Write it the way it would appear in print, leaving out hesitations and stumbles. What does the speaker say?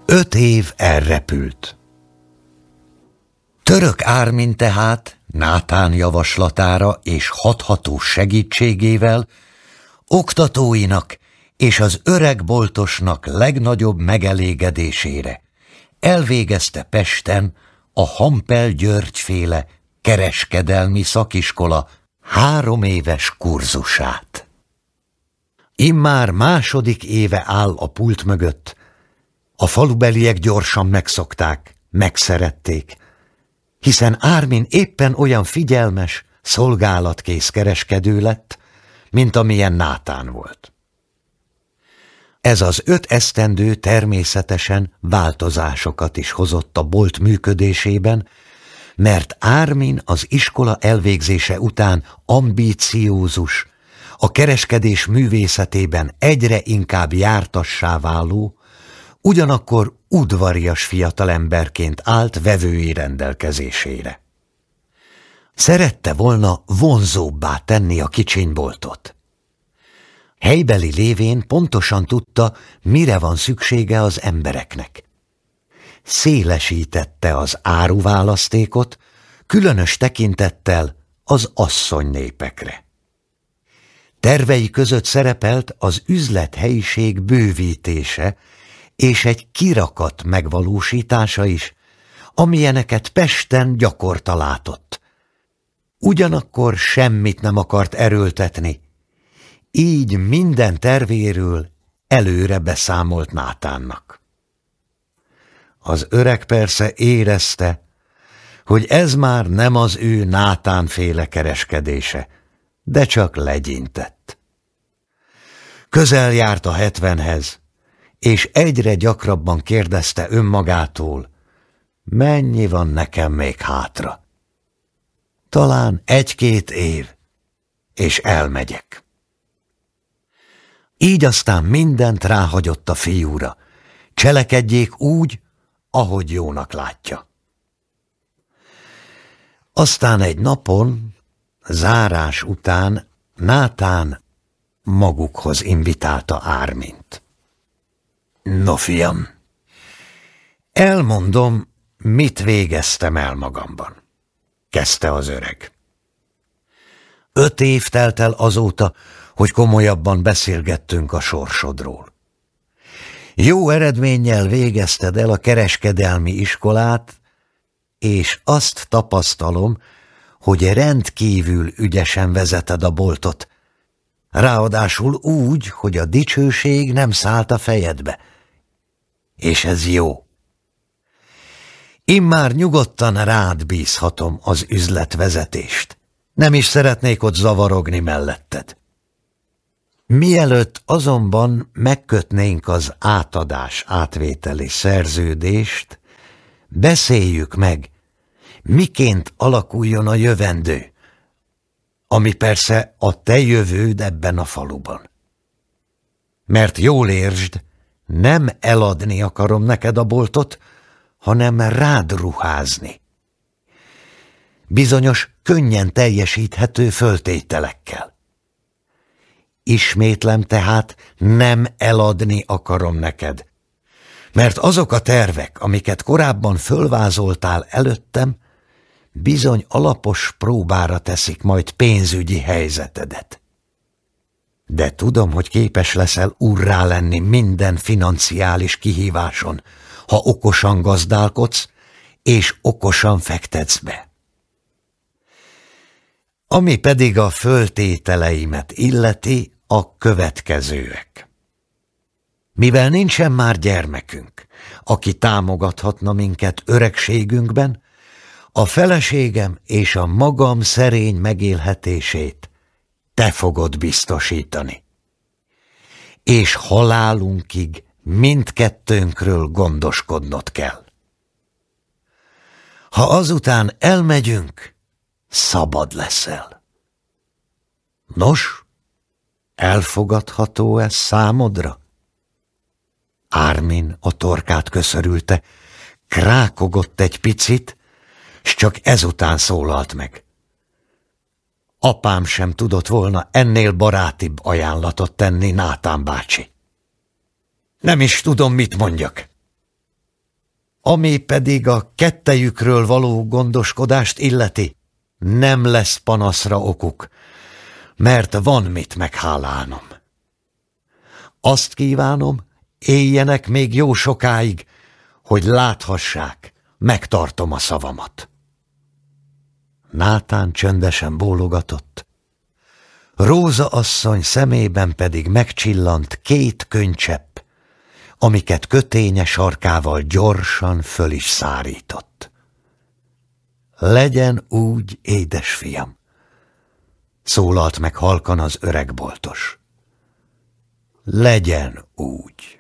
5 év elrepült. Török Ármin tehát Nátán javaslatára és hathatós segítségével oktatóinak és az öreg boltosnak legnagyobb megelégedésére elvégezte Pesten a Hampel György-féle kereskedelmi szakiskola 3 éves kurzusát. Immár második éve áll a pult mögött. A falubeliek gyorsan megszokták, megszerették, hiszen Ármin éppen olyan figyelmes, szolgálatkész kereskedő lett, mint amilyen Nátán volt. Ez az 5 esztendő természetesen változásokat is hozott a bolt működésében, mert Ármin az iskola elvégzése után ambíciózus, a kereskedés művészetében egyre inkább jártassá váló, ugyanakkor udvarias fiatalemberként állt vevői rendelkezésére. Szerette volna vonzóbbá tenni a kicsinyboltot. Helybeli lévén pontosan tudta, mire van szüksége az embereknek. Szélesítette az áruválasztékot, különös tekintettel az asszonynépekre. Tervei között szerepelt az üzlethelyiség bővítése és egy kirakat megvalósítása is, amilyeneket Pesten gyakorta látott. Ugyanakkor semmit nem akart erőltetni, így minden tervéről előre beszámolt Nátánnak. Az öreg persze érezte, hogy ez már nem az ő Nátán-féle kereskedése, de csak legyintett. Közel járt a 70-hez, és egyre gyakrabban kérdezte önmagától, mennyi van nekem még hátra? Talán 1-2 év, és elmegyek. Így aztán mindent ráhagyott a fiúra, cselekedjék úgy, ahogy jónak látja. Aztán egy napon, zárás után Nátán magukhoz invitálta Ármint. No, fiam, elmondom, mit végeztem el magamban, kezdte az öreg. 5 év telt el azóta, hogy komolyabban beszélgettünk a sorsodról. Jó eredménnyel végezted el a kereskedelmi iskolát, és azt tapasztalom, hogy rendkívül ügyesen vezeted a boltot, ráadásul úgy, hogy a dicsőség nem szállt a fejedbe. És ez jó. Immár nyugodtan rád bízhatom az üzletvezetést. Nem is szeretnék ott zavarogni melletted. Mielőtt azonban megkötnénk az átadás-átvételi szerződést, beszéljük meg, miként alakuljon a jövendő, ami persze a te jövőd ebben a faluban. Mert jól értsd, nem eladni akarom neked a boltot, hanem rád ruházni. Bizonyos, könnyen teljesíthető föltételekkel. Ismétlem tehát, nem eladni akarom neked, mert azok a tervek, amiket korábban fölvázoltál előttem, bizony alapos próbára teszik majd pénzügyi helyzetedet. De tudom, hogy képes leszel úrrá lenni minden financiális kihíváson, ha okosan gazdálkodsz, és okosan fektetsz be. Ami pedig a föltételeimet illeti, a következőek. Mivel nincsen már gyermekünk, aki támogathatna minket öregségünkben, a feleségem és a magam szerény megélhetését te fogod biztosítani. És halálunkig mindkettőnkről gondoskodnod kell. Ha azután elmegyünk, szabad leszel. Nos, elfogadható ez számodra? Ármin a torkát köszörülte, krákogott egy picit, s csak ezután szólalt meg. Apám sem tudott volna ennél barátibb ajánlatot tenni, Nátán bácsi. Nem is tudom, mit mondjak. Ami pedig a kettejükről való gondoskodást illeti, nem lesz panaszra okuk, mert van mit meghálálnom. Azt kívánom, éljenek még jó sokáig, hogy láthassák, megtartom a szavamat. Nátán csöndesen bólogatott, Róza asszony szemében pedig megcsillant 2 könycsepp, amiket köténye sarkával gyorsan föl is szárított. Legyen úgy, édesfiam, szólalt meg halkan az öreg boltos. Legyen úgy.